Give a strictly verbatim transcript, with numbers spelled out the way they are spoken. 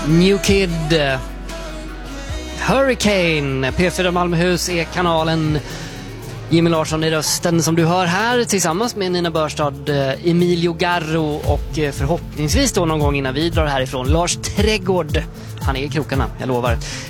New Kid, Hurricane, P fyra Malmöhus är kanalen. Jimmy Larsson i rösten som du hör här tillsammans med Nina Börstad, Emilio Garro och förhoppningsvis då någon gång innan vi drar härifrån Lars Trädgård. Han är i krokarna, jag lovar.